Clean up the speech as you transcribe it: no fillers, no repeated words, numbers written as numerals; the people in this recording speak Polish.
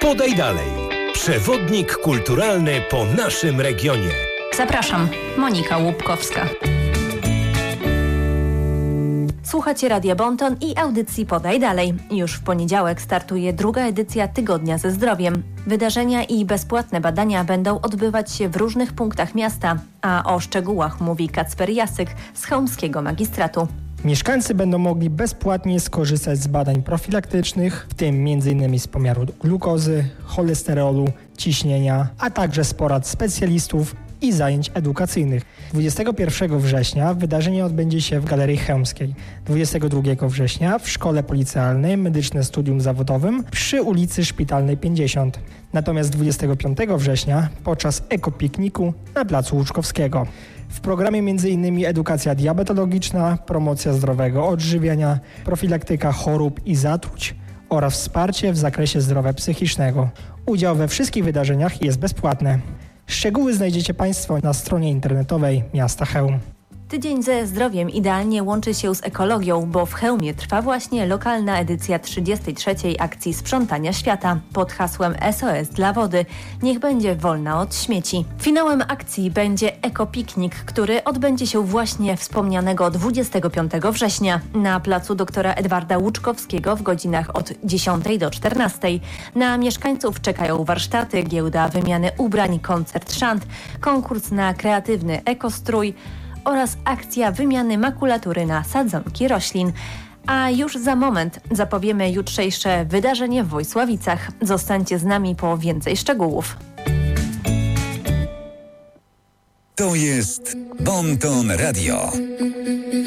Podaj dalej. Przewodnik kulturalny po naszym regionie. Zapraszam, Monika Łupkowska. Słuchacie Radia Bonton i audycji Podaj Dalej. Już w poniedziałek startuje druga edycja Tygodnia ze Zdrowiem. Wydarzenia i bezpłatne badania będą odbywać się w różnych punktach miasta, a o szczegółach mówi Kacper Jasyk z chełmskiego magistratu. Mieszkańcy będą mogli bezpłatnie skorzystać z badań profilaktycznych, w tym m.in. z pomiaru glukozy, cholesterolu, ciśnienia, a także z porad specjalistów i zajęć edukacyjnych. 21 września wydarzenie odbędzie się w Galerii Chełmskiej. 22 września w Szkole Policealnej Medyczne Studium Zawodowym przy ulicy Szpitalnej 50. Natomiast 25 września podczas ekopikniku na Placu Łuczkowskiego. W programie m.in. edukacja diabetologiczna, promocja zdrowego odżywiania, profilaktyka chorób i zatruć oraz wsparcie w zakresie zdrowia psychicznego. Udział we wszystkich wydarzeniach jest bezpłatny. Szczegóły znajdziecie Państwo na stronie internetowej miasta Chełm. Tydzień ze zdrowiem idealnie łączy się z ekologią, bo w Chełmie trwa właśnie lokalna edycja 33. akcji sprzątania świata pod hasłem SOS dla wody. Niech będzie wolna od śmieci. Finałem akcji będzie ekopiknik, który odbędzie się właśnie wspomnianego 25 września na placu doktora Edwarda Łuczkowskiego w godzinach od 10 do 14. Na mieszkańców czekają warsztaty, giełda wymiany ubrań, koncert szant, konkurs na kreatywny ekostrój oraz akcja wymiany makulatury na sadzonki roślin. A już za moment zapowiemy jutrzejsze wydarzenie w Wojsławicach. Zostańcie z nami po więcej szczegółów. To jest Bonton Radio.